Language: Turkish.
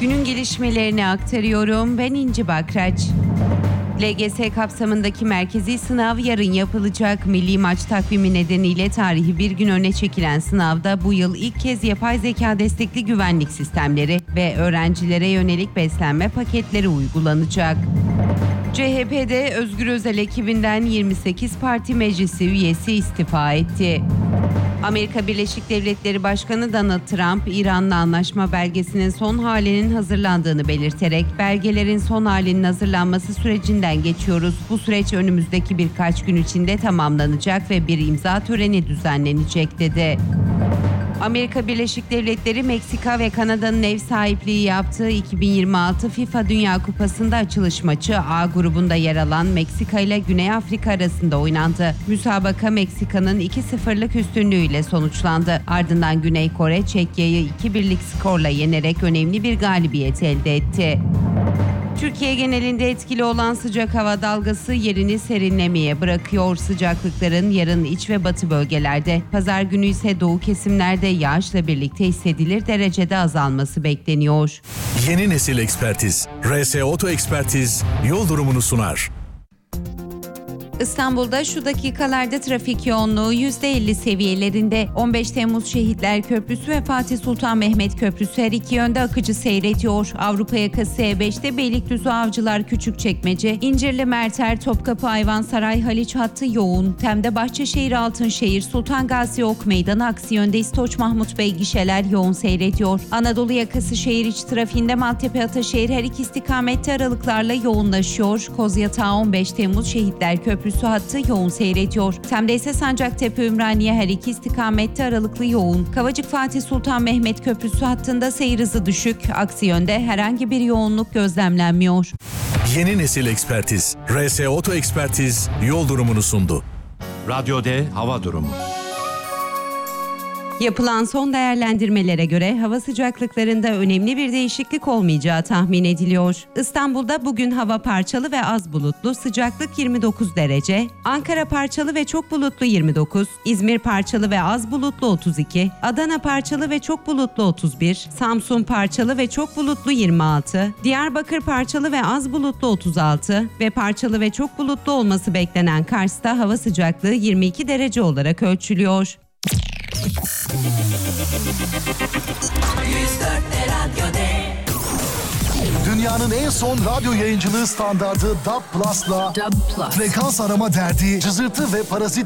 Günün gelişmelerini aktarıyorum. Ben İnci Bakraç. LGS kapsamındaki merkezi sınav yarın yapılacak. Milli maç takvimi nedeniyle tarihi bir gün öne çekilen sınavda bu yıl ilk kez yapay zeka destekli güvenlik sistemleri ve öğrencilere yönelik beslenme paketleri uygulanacak. CHP'de Özgür Özel ekibinden 28 parti meclisi üyesi istifa etti. Amerika Birleşik Devletleri Başkanı Donald Trump, İran'la anlaşma belgesinin son halinin hazırlandığını belirterek, belgelerin son halinin hazırlanması sürecinden geçiyoruz. Bu süreç önümüzdeki birkaç gün içinde tamamlanacak ve bir imza töreni düzenlenecek dedi. Amerika Birleşik Devletleri, Meksika ve Kanada'nın ev sahipliği yaptığı 2026 FIFA Dünya Kupası'nda açılış maçı A grubunda yer alan Meksika ile Güney Afrika arasında oynandı. Müsabaka Meksika'nın 2-0'lık üstünlüğüyle sonuçlandı. Ardından Güney Kore, Çekya'yı 2-1'lik skorla yenerek önemli bir galibiyet elde etti. Türkiye genelinde etkili olan sıcak hava dalgası yerini serinlemeye bırakıyor. Sıcaklıkların yarın iç ve batı bölgelerde, pazar günü ise doğu kesimlerde yağışla birlikte hissedilir derecede azalması bekleniyor. Yeni nesil ekspertiz. RS Oto Ekspertiz yol durumunu sunar. İstanbul'da şu dakikalarda trafik yoğunluğu %50 seviyelerinde. 15 Temmuz Şehitler Köprüsü ve Fatih Sultan Mehmet Köprüsü her iki yönde akıcı seyrediyor. Avrupa yakası E5'te Beylikdüzü Avcılar Küçükçekmece, İncirli Merter, Topkapı Ayvansaray Haliç hattı yoğun. Tem'de Bahçeşehir Altınşehir, Sultan Gazi Ok Meydanı aksi yönde İstoç Mahmut Bey gişeler yoğun seyrediyor. Anadolu yakası şehir içi trafiğinde Maltepe Ataşehir her iki istikamette aralıklarla yoğunlaşıyor. Kozyatağı 15 Temmuz Şehitler Köprüsü hattı yoğun seyrediyor. Tem'de ise Sancaktepe Ümraniye her iki istikamette aralıklı yoğun. Kavacık Fatih Sultan Mehmet Köprüsü hattında seyir hızı düşük. Aksi yönde herhangi bir yoğunluk gözlemlenmiyor. Yeni nesil ekspertiz. RS Oto Ekspertiz yol durumunu sundu. Radyo D hava durumu. Yapılan son değerlendirmelere göre hava sıcaklıklarında önemli bir değişiklik olmayacağı tahmin ediliyor. İstanbul'da bugün hava parçalı ve az bulutlu, sıcaklık 29 derece. Ankara parçalı ve çok bulutlu 29, İzmir parçalı ve az bulutlu 32, Adana parçalı ve çok bulutlu 31, Samsun parçalı ve çok bulutlu 26, Diyarbakır parçalı ve az bulutlu 36 ve parçalı ve çok bulutlu olması beklenen Kars'ta hava sıcaklığı 22 derece olarak ölçülüyor. Dünyanın en son radyo yayıncılığı standardı DAB+'la frekans arama derdi, cızırtı ve parazit